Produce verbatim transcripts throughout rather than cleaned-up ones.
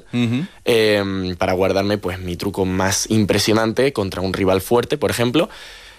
uh-huh. eh, para guardarme pues mi truco más impresionante contra un rival fuerte, por ejemplo.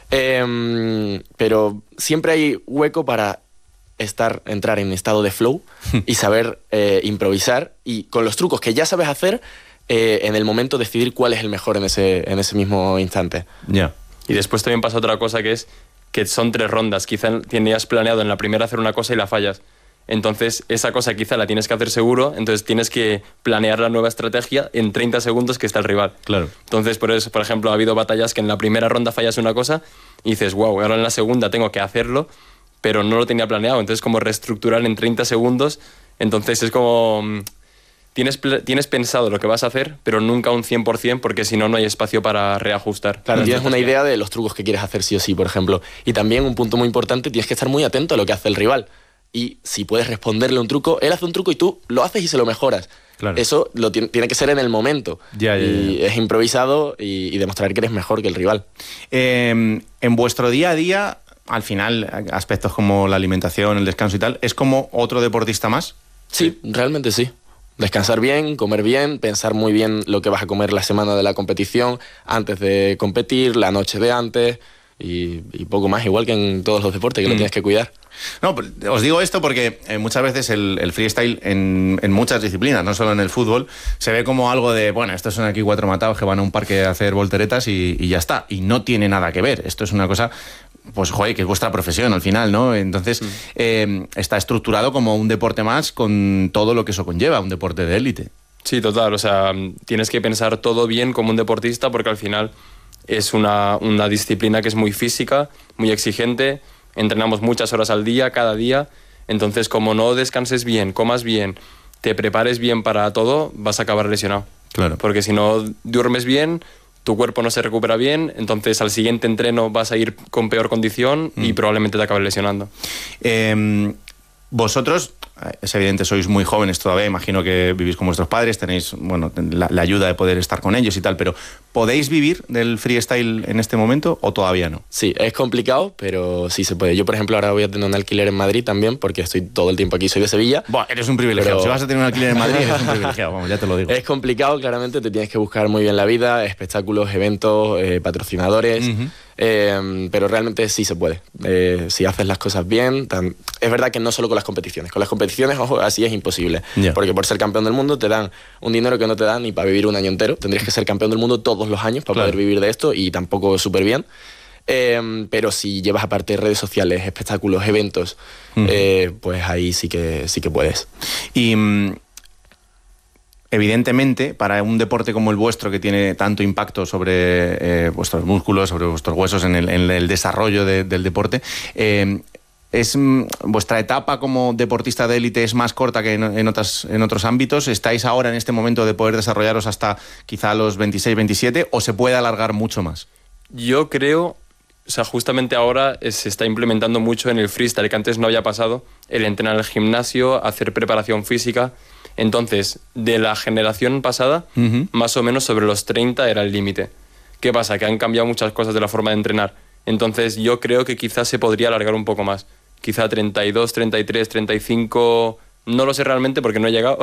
Eh, pero siempre hay hueco para estar, entrar en estado de flow y saber eh, improvisar, y con los trucos que ya sabes hacer, eh, en el momento decidir cuál es el mejor en ese, en ese mismo instante. Ya. Yeah. Y después también pasa otra cosa, que es que son tres rondas. Quizá tenías planeado en la primera hacer una cosa y la fallas. Entonces, esa cosa quizá la tienes que hacer seguro, entonces tienes que planear la nueva estrategia en treinta segundos que está el rival. Claro. Entonces, por eso, por ejemplo, ha habido batallas que en la primera ronda fallas una cosa y dices, wow, ahora en la segunda tengo que hacerlo, pero no lo tenía planeado. Entonces, como reestructurar en treinta segundos, entonces es como... Tienes, tienes pensado lo que vas a hacer, pero nunca un cien por ciento, porque si no, no hay espacio para reajustar. Claro, tienes una idea de los trucos que quieres hacer sí o sí, por ejemplo. Y también un punto muy importante, tienes que estar muy atento a lo que hace el rival. Y si puedes responderle un truco, él hace un truco y tú lo haces y se lo mejoras. Claro. Eso lo tiene, tiene que ser en el momento. Ya, ya, y ya. es improvisado y, y demostrar que eres mejor que el rival. Eh, en vuestro día a día, al final, aspectos como la alimentación, el descanso y tal, ¿es como otro deportista más? Sí, sí, realmente sí. Descansar bien, comer bien, pensar muy bien lo que vas a comer la semana de la competición, antes de competir, la noche de antes y, y poco más, igual que en todos los deportes, que mm. lo tienes que cuidar. No, os digo esto porque eh, muchas veces el, el freestyle en, en muchas disciplinas, no solo en el fútbol, se ve como algo de, bueno, estos son aquí cuatro matados que van a un parque a hacer volteretas y, y ya está. Y no tiene nada que ver. Esto es una cosa, pues, joder, que es vuestra profesión al final, ¿no? Entonces, mm. eh, está estructurado como un deporte más con todo lo que eso conlleva, un deporte de élite. Sí, total. O sea, tienes que pensar todo bien como un deportista, porque al final es una, una disciplina que es muy física, muy exigente. Entrenamos muchas horas al día, cada día. Entonces, como no descanses bien, comas bien, te prepares bien para todo, vas a acabar lesionado. Claro. Porque si no duermes bien, tu cuerpo no se recupera bien, entonces al siguiente entreno vas a ir con peor condición mm. y probablemente te acabes lesionando. Eh, vosotros, es evidente, sois muy jóvenes todavía, imagino que vivís con vuestros padres, tenéis, bueno, la, la ayuda de poder estar con ellos y tal, pero ¿podéis vivir del freestyle en este momento o todavía no? Sí, es complicado, pero sí se puede. Yo, por ejemplo, ahora voy a tener un alquiler en Madrid también, porque estoy todo el tiempo aquí, soy de Sevilla. Buah, eres un privilegiado. Pero... si vas a tener un alquiler en Madrid, eres un privilegiado, vamos, ya te lo digo. Es complicado, claramente, te tienes que buscar muy bien la vida, espectáculos, eventos, eh, patrocinadores... Uh-huh. Eh, pero realmente sí se puede. Eh, si haces las cosas bien, tan... es verdad que no solo con las competiciones. Con las competiciones, ojo, así es imposible. Yeah. Porque por ser campeón del mundo te dan un dinero que no te dan ni para vivir un año entero. Tendrías que ser campeón del mundo todos los años para claro. poder vivir de esto, y tampoco súper bien. Eh, pero si llevas aparte redes sociales, espectáculos, eventos, uh-huh. eh, pues ahí sí que, sí que puedes. Y... Mm... evidentemente, para un deporte como el vuestro, que tiene tanto impacto sobre eh, vuestros músculos, sobre vuestros huesos, en el, en el desarrollo de, del deporte, eh, es, ¿vuestra etapa como deportista de élite es más corta que en, en, otras, en otros ámbitos? ¿Estáis ahora en este momento de poder desarrollaros hasta quizá los veintiséis, veintisiete, o se puede alargar mucho más? Yo creo... O sea, justamente ahora se está implementando mucho en el freestyle, que antes no había pasado, el entrenar en el gimnasio, hacer preparación física. Entonces, de la generación pasada, uh-huh. más o menos sobre los treinta era el límite. ¿Qué pasa? Que han cambiado muchas cosas de la forma de entrenar. Entonces, yo creo que quizás se podría alargar un poco más. Quizá treinta y dos, treinta y tres, treinta y cinco... No lo sé realmente porque no he llegado,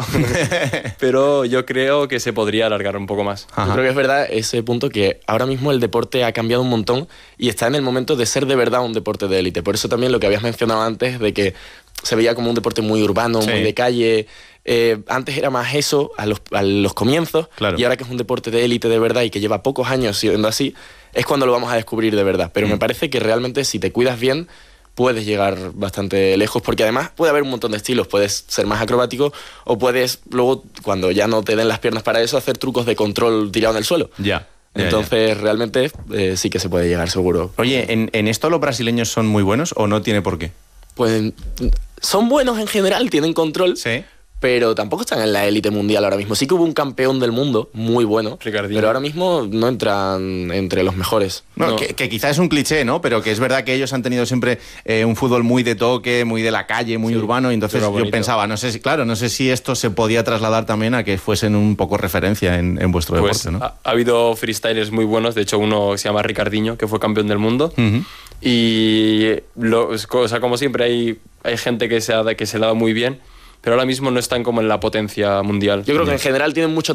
pero yo creo que se podría alargar un poco más. Ajá. Yo creo que es verdad ese punto, que ahora mismo el deporte ha cambiado un montón y está en el momento de ser de verdad un deporte de élite. Por eso también lo que habías mencionado antes, de que se veía como un deporte muy urbano, sí. muy de calle. Eh, antes era más eso a los, a los comienzos, claro. y ahora que es un deporte de élite de verdad y que lleva pocos años siendo así, es cuando lo vamos a descubrir de verdad. Pero mm. me parece que realmente si te cuidas bien, puedes llegar bastante lejos, porque además puede haber un montón de estilos. Puedes ser más acrobático o puedes luego, cuando ya no te den las piernas para eso, hacer trucos de control tirado en el suelo. Ya. Ya, Entonces, ya. realmente, eh, sí que se puede llegar, seguro. Oye, ¿en, ¿en esto los brasileños son muy buenos o no tiene por qué? Pues son buenos en general, tienen control. Sí. Pero tampoco están en la élite mundial ahora mismo. Sí que hubo un campeón del mundo muy bueno, Ricardinho. Pero ahora mismo no entran entre los mejores. No, no. Que, que quizás es un cliché, ¿no? Pero que es verdad que ellos han tenido siempre eh, un fútbol muy de toque, muy de la calle, muy sí, urbano, y entonces yo pensaba, no sé si, claro, no sé si esto se podía trasladar también a que fuesen un poco referencia en, en vuestro pues deporte, ¿no? Ha, ha habido freestylers muy buenos, de hecho uno se llama Ricardinho, que fue campeón del mundo, uh-huh. y lo, o sea, como siempre hay, hay gente que se, ha, que se le ha dado muy bien, pero ahora mismo no están como en la potencia mundial. Yo creo que en general tienen mucho